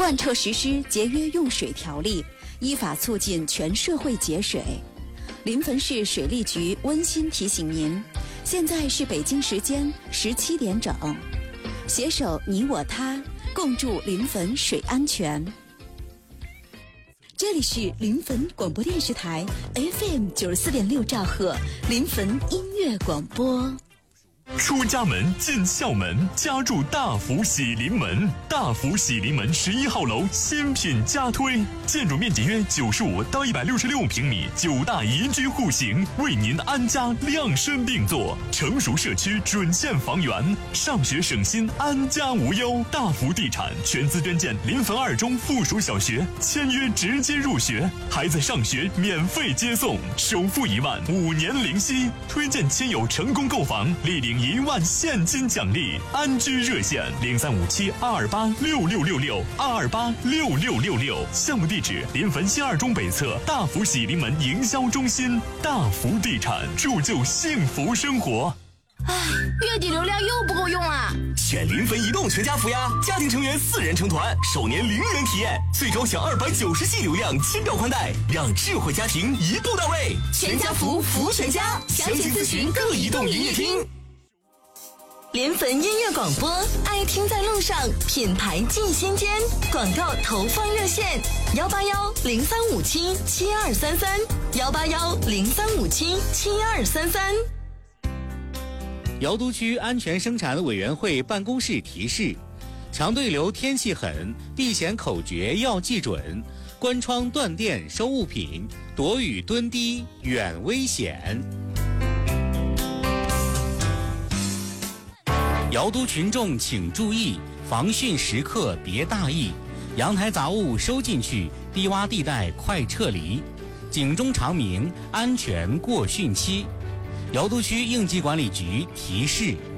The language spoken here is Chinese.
贯彻实施节约用水条例，依法促进全社会节水。临汾市水利局温馨提醒您，现在是北京时间17点整，携手你我他，共筑临汾水安全。这里是临汾广播电视台 FM 94.6兆赫临汾音乐广播。 出家门进校门，家住大福喜临门。大福喜临门11号楼新品加推，建筑面积约95到166平米，9大宜居户型，为您安家量身定做。成熟社区准现房源，上学省心，安家无忧。大福地产全资捐建临汾2中附属小学，签约直接入学，孩子上学免费接送，首付1万，5年零息。推荐亲友成功购房，立领1万现金奖励。安居热线035722866662286666。项目地址：临汾新2中北侧大福喜临门营销中心。大福地产，铸就幸福生活。 月底流量又不够用了。 选临汾移动全家福呀，家庭成员4人成团，首年0元体验，最高享290G 流量，轻表宽带，让智慧家庭一步到位。 全家福，福全家，详情咨询各移动营业厅。 临汾音乐广播，爱听在路上，品牌进先间。广告投放热线：181-0357-7233，181-0357-7233。 瑶都区安全生产委员会办公室提示：强对流天气狠，避险口诀要记准，关窗断电收物品，躲雨蹲低远危险。瑶都群众请注意，防汛时刻别大意，阳台杂物收进去，低洼地带快撤离，警钟长鸣，安全过汛期。瑶都区应急管理局提示。